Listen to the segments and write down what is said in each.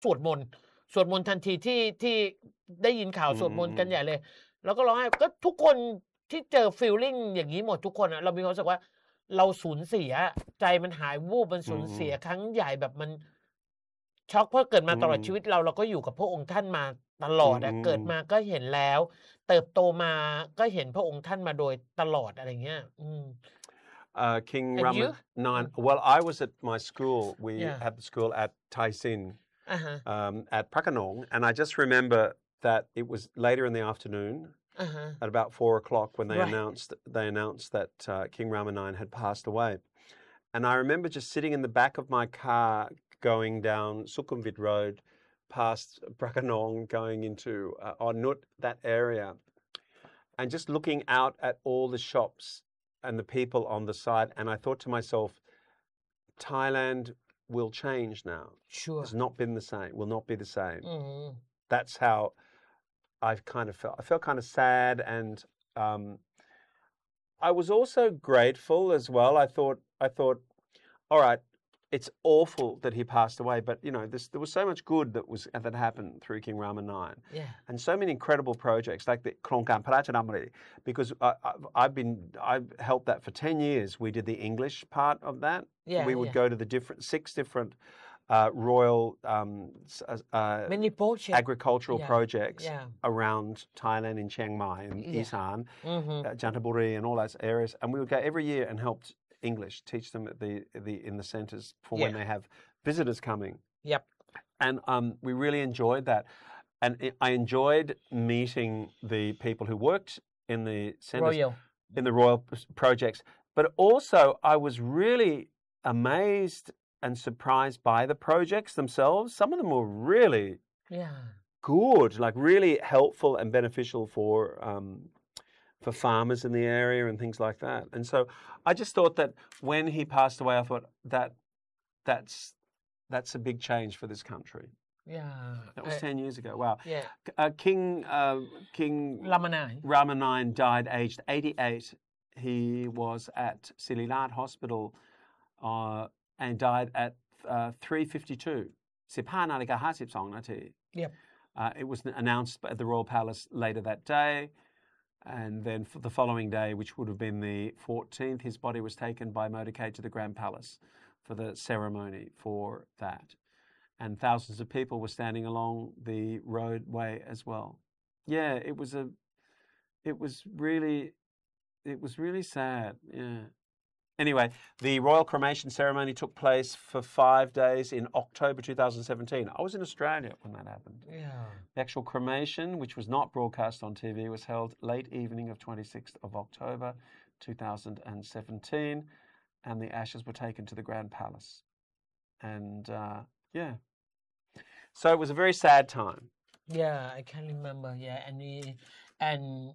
สวดมนต์ทันทีที่ได้ยินข่าวสวดมนต์กันใหญ่เลยแล้วก็ร้องไห้ก็ทุกคนที่เจอฟีลลิ่งอย่างนี้หมดทุกคนเรามีความรู้สึกว่าเราสูญเสียใจมันหายวูบมันสูญเสียครั้งใหญ่แบบมันช็อกเพราะเกิดมาตลอดชีวิตเราก็อยู่กับพระองค์ท่านมาตลอดเกิดมาก็เห็นแล้วเติบโตมาก็เห็นพระองค์ท่านมาโดยตลอดอะไรเงี้ย King Rama IX. Well, I was at my school. We had the school at Tai Sin at Prakanong, and I just remember that it was later in the afternoon, at about 4 o'clock, when they announced that King Rama IX had passed away. And I remember just sitting in the back of my car, going down Sukhumvit Road, past Prakanong, going into Nut, that area, and just looking out at all the shops and the people on the side, and I thought to myself, Thailand will change now. Sure. It's not been the same, will not be the same. That's how I kind of felt. I felt kind of sad, and I was also grateful as well. I thought, all right, it's awful that he passed away, but there was so much good that happened through King Rama IX, and so many incredible projects like the Krongkan Parachanamri. Because I've helped that for 10 years. We did the English part of that. We would go to the 6 different royal agricultural projects around Thailand, in Chiang Mai and Isan, Chanthaburi and all those areas, and we would go every year and helped English, teach them in the centres for when they have visitors coming. Yep. And we really enjoyed that. And I enjoyed meeting the people who worked in the centres, in the royal projects. But also I was really amazed and surprised by the projects themselves. Some of them were really good, like really helpful and beneficial for farmers in the area and things like that. And so I just thought that when he passed away, I thought that's a big change for this country. Yeah. That was 10 years ago. Wow. Yeah. King Rama IX died aged 88. He was at Sililat Hospital and died at 3:52. 15:52 นาที. Yep. It was announced at the Royal Palace later that day. And then for the following day, which would have been the 14th, his body was taken by motorcade to the Grand Palace for the ceremony for that. And thousands of people were standing along the roadway as well. Yeah, it was really sad. Yeah. Anyway, the royal cremation ceremony took place for 5 days in October 2017. I was in Australia when that happened. Yeah. The actual cremation, which was not broadcast on TV, was held late evening of 26th of October 2017, and the ashes were taken to the Grand Palace. And so it was a very sad time. Yeah, I can remember. Yeah, and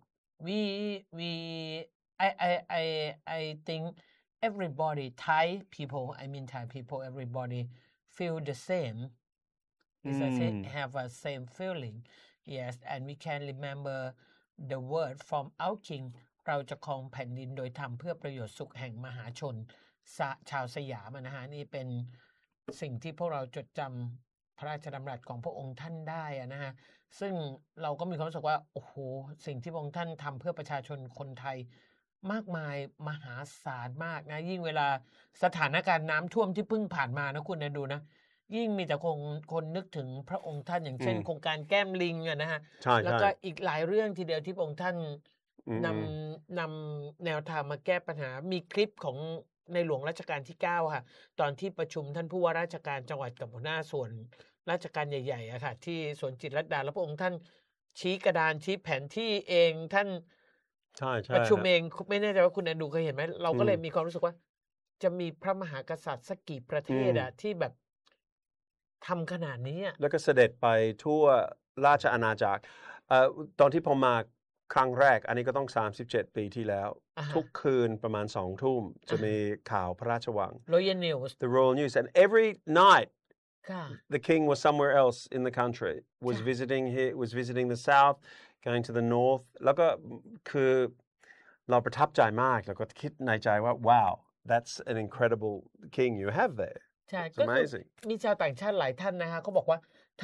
I think everybody, Thai people, everybody feel the same. Have a same feeling. Yes, and we can remember the word from our king เราจะครองแผ่นดินโดยทำเพื่อประโยชน์สุขแห่งมหาชนชาวสยามนะฮะนี่เป็นสิ่งที่พวกเราจดจำพระราชดำรัสของพระองค์ท่านได้นะฮะซึ่งเราก็มีความรู้สึกว่าโอ้โหสิ่งที่พระองค์ท่านทำเพื่อประชาชนคนไทยมากมายมหาศาลมากนะยิ่งเวลาสถานการณ์น้ำท่วมที่เพิ่งผ่านมานะคุณดูนะยิ่งมีแต่คนนึกถึงพระองค์ท่านอย่างเช่นโครงการแก้มลิงนะฮะแล้วก็อีกหลายเรื่องทีเดียวที่พระองค์ท่านนำแนวทางมาแก้ปัญหามีคลิปของในหลวงรัชกาลที่9ค่ะตอนที่ประชุมท่านผู้ว่าราชการจังหวัดกับหัวหน้าส่วนราชการใหญ่ๆค่ะที่สวนจิตรลดาแล้วพระองค์ท่านชี้กระดานชี้แผนที่เองท่านใช่ประชุมเองไม่แน่ใจว่าคุณอดูเคยเห็นไหมเราก็เลยมีความรู้สึกว่าจะมีพระมหากษัตริย์สักกี่ประเทศที่แบบทำขนาดนี้แล้วก็เสด็จไปทั่วราชอาณาจักรตอนที่ผมมาครั้งแรกอันนี้ก็ต้อง37ปีที่แล้วทุกคืนประมาณ 2 ทุ่มจะมีข่าวพระราชวัง Royal News The Royal News and every night the king was somewhere else in the country was visiting the south going to the north แล้วก็คือเราประทับใจมากแล้วก็คิดในใจว่า wow that's an incredible king you have there ใช่ก็มีชาวต่างชาติหลายท่านนะฮะเขาบอกว่า